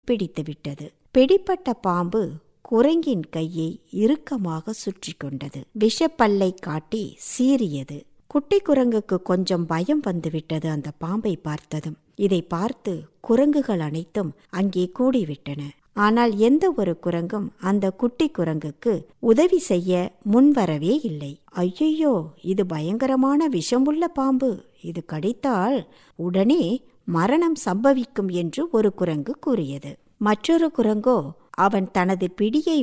பிடித்துவிட்டது. பிடிப்பட்ட பாம்பு குரங்கின் கையை இறுக்கமாக சுற்றி கொண்டது. விஷப்பல்லை காட்டி சீறியது. குட்டி குரங்குக்கு கொஞ்சம் பயம் வந்துவிட்டது அந்த பாம்பை பார்த்ததும். இதை பார்த்து குரங்குகள் அனைத்தும் அங்கே கூடிவிட்டன. ஆனால் எந்த ஒரு குரங்கும் அந்த குட்டி குரங்குக்கு உதவி செய்ய முன்வரவே இல்லை. ஐயையோ, இது பயங்கரமான விஷமுள்ள பாம்பு, இது கடித்தால் உடனே மரணம் சம்பவிக்கும் என்று ஒரு குரங்கு கூறியது. மற்றொரு குரங்கோ அவன் தனது பிடியை